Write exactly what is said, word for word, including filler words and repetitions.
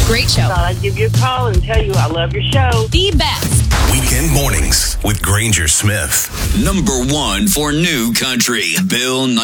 Great show. Thought I'd give you a call and tell you I love your show. The best. Weekend mornings with Granger Smith. Number one for new country, Bill